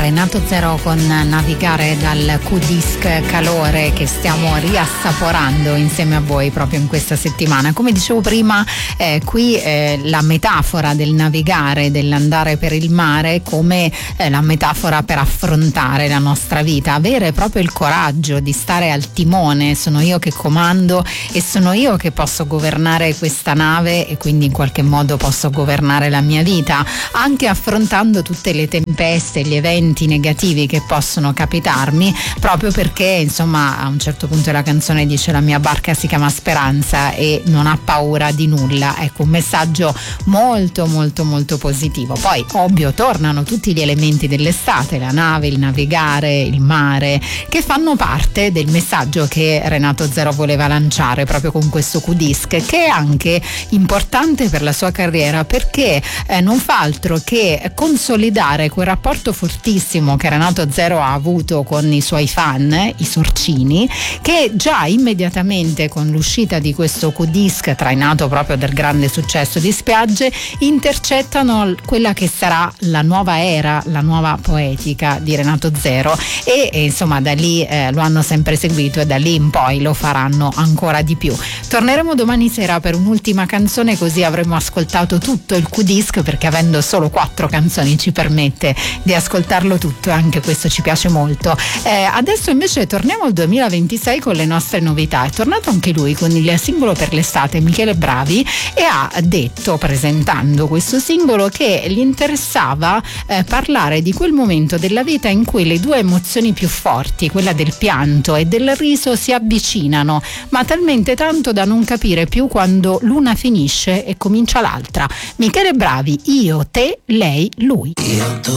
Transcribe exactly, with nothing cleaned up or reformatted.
Renato Zero con Navigare dal Q-Disc Calore, che stiamo riassaporando insieme a voi proprio in questa settimana. Come dicevo prima, eh, qui eh, la metafora del navigare, dell'andare per il mare, come eh, la metafora per affrontare la nostra vita, avere proprio il coraggio di stare al timone. Sono io che comando e sono io che posso governare questa nave e quindi in qualche modo posso governare la mia vita, anche affrontando tutte le tempeste, gli eventi negativi che possono capitarmi, proprio perché insomma a un certo punto della canzone dice: la mia barca si chiama Speranza e non ha paura di nulla. Ecco, un messaggio molto molto molto positivo. Poi ovvio tornano tutti gli elementi dell'estate, la nave, il navigare, il mare, che fanno parte del messaggio che Renato Zero voleva lanciare proprio con questo Q-Disc, che è anche importante per la sua carriera, perché eh, non fa altro che consolidare quel rapporto fortissimo che Renato Zero ha avuto con i suoi fan, eh, i sorcini, che già immediatamente con l'uscita di questo Q-Disc, trainato proprio dal grande successo di Spiagge, intercettano quella che sarà la nuova era, la nuova poetica di Renato Zero, e, e insomma da lì eh, lo hanno sempre seguito e da lì in poi lo faranno ancora di più. Torneremo domani sera per un'ultima canzone, così avremo ascoltato tutto il Q-Disc, perché avendo solo quattro canzoni ci permette di ascoltarlo tutto e anche questo ci piace molto. Eh, adesso invece torniamo al duemilaventisei con le nostre novità. È tornato anche lui con il singolo per l'estate, Michele Bravi, e ha detto, presentando questo singolo, che gli interessava eh, parlare di quel momento della vita in cui le due emozioni più forti, quella del pianto e del riso, si avvicinano, ma talmente tanto da non capire più quando l'una finisce e comincia l'altra. Michele Bravi, io, te, lei, lui. Io, tu,